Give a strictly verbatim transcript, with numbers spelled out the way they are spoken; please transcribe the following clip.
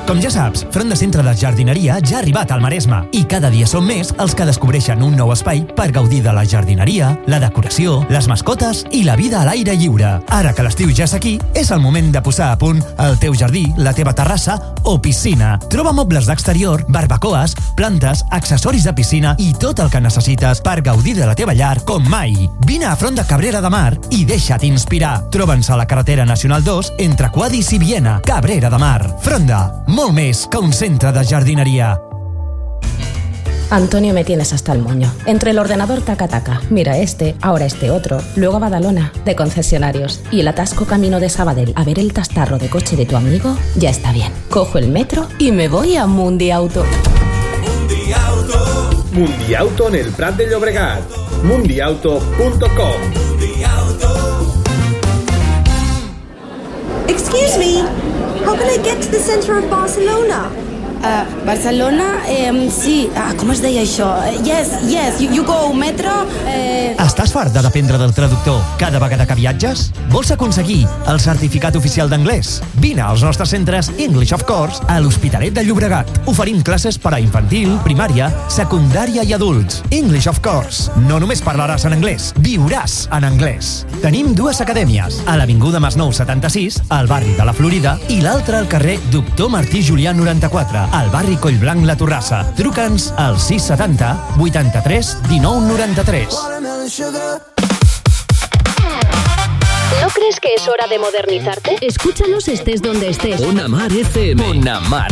Com ja saps, Front de Centre de Jardineria ja ha arribat al Maresme i cada dia són més els que descobreixen un nou espai per gaudir de la jardineria, la decoració, les mascotes i la vida a l'aire lliure. Ara que l'estiu ja és aquí, és el moment de posar a punt el teu jardí, la teva terrassa o piscina. Troba mobles d'exterior, barbacoes, plantes, accessoris de piscina i tot el que necessites per gaudir de la teva llar com mai. Vine a Front de Cabrera de Mar i deixa't inspirar. Troba'ns a la carretera Nacional dos entre Quadis i Viena. Cabrera de Mar. Fronda, molt més que un centre de jardineria. Antonio, me tienes hasta el moño. Entre el ordenador taca-taca, mira este, ahora este otro, luego a Badalona, de concesionarios, y el atasco camino de Sabadell a ver el tastarro de coche de tu amigo, ya está bien. Cojo el metro y me voy a Mundiauto. Mundiauto. Mundiauto en el Prat de Llobregat. mundiauto punto com. Excuse me, how can I get to the centre of Barcelona? Uh, Barcelona, eh, sí, ah, com es deia això? Yes, yes, you, you go metro... Eh... Estàs fart de dependre del traductor cada vegada que viatges? Vols aconseguir el certificat oficial d'anglès? Vine als nostres centres English of Course a l'Hospitalet de Llobregat. Oferim classes per a infantil, primària, secundària i adults. English of Course. No només parlaràs en anglès, viuràs en anglès. Tenim dues acadèmies, a l'Avinguda Masnou setanta-sis, al barri de la Florida, i l'altra al carrer Doctor Martí Julià noranta-quatre, al barri Collblanc La Torrassa. Truca'ns al sis setanta, vuitanta-tres, dinou noranta-tres. ¿No crees que es hora de modernizarte? Escúchanos estés donde estés. Una Mar F M. Una Mar